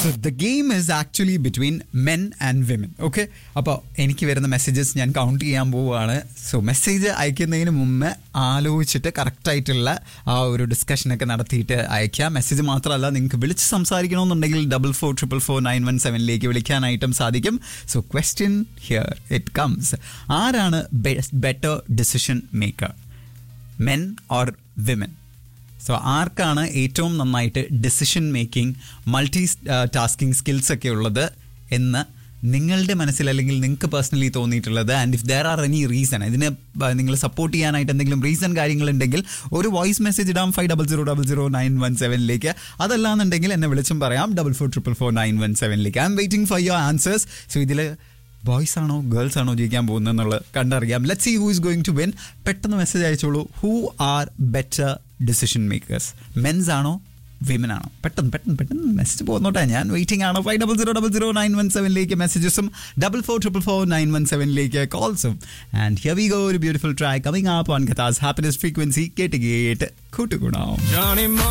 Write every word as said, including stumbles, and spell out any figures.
So the game is actually between men and women. Okay? അപ്പോൾ എനിക്ക് വരുന്ന messages ഞാൻ കൗണ്ട് ചെയ്യാൻ പോവുകയാണ്. സോ മെസ്സേജ് അയക്കുന്നതിന് മുമ്പ് ആലോചിച്ചിട്ട് കറക്റ്റായിട്ടുള്ള ആ ഒരു ഡിസ്കഷനൊക്കെ നടത്തിയിട്ട് അയക്കാം. മെസ്സേജ് മാത്രമല്ല, നിങ്ങൾക്ക് വിളിച്ച് സംസാരിക്കണമെന്നുണ്ടെങ്കിൽ double four triple four nine one സെവനിലേക്ക് വിളിക്കാനായിട്ടും സാധിക്കും. So question here it comes. ആരാണ് better decision maker, men or women? So ആർക്കാണ് ഏറ്റവും നന്നായിട്ട് decision making, multi tasking skills ഒക്കെ ഉള്ളത് എന്ന് നിങ്ങളുടെ മനസ്സിൽ അല്ലെങ്കിൽ നിങ്ങൾക്ക് പേഴ്സണലി തോന്നിയിട്ടുള്ളത്? And if there are any reason, ഇതിന് നിങ്ങൾ സപ്പോർട്ട് ചെയ്യാനായിട്ട് എന്തെങ്കിലും റീസൺ കാര്യങ്ങളുണ്ടെങ്കിൽ ഒരു വോയിസ് മെസ്സേജ് ഇടാം five double zero double zero nine one സെവനിലേക്ക്. അതല്ലാന്നുണ്ടെങ്കിൽ എന്നെ വിളിച്ചും പറയാം double four triple four nine one സെവനിലേക്ക്. I M waiting for your answers. So ഇതിൽ ബോയ്സ് ആണോ ഗേൾസ് ആണോ ജയിക്കാൻ പോകുന്നത് എന്നുള്ളത് കണ്ടറിയാം. Let's see who is going to win. പെട്ടെന്ന് മെസ്സേജ് അയച്ചോളൂ. Who are better decision makers, men's ആണോ വിമൻ ആണോ? പെട്ടെന്ന് പെട്ടെന്ന് പെട്ടെന്ന് മെസ്സേജ് പോകുന്നോട്ടെ, ഞാൻ വെയിറ്റിംഗ് ആണ്. Five double zero double zero nine one സെവനിലേക്ക് മെസ്സേജസും double four triple four nine one സെവനിലേക്ക് കോൾസും. And here we go, ഒരു beautiful track coming up on കഥാസ് happiness frequency. കേട്ട് കേട്ട് കൂട്ടുകൂടാം.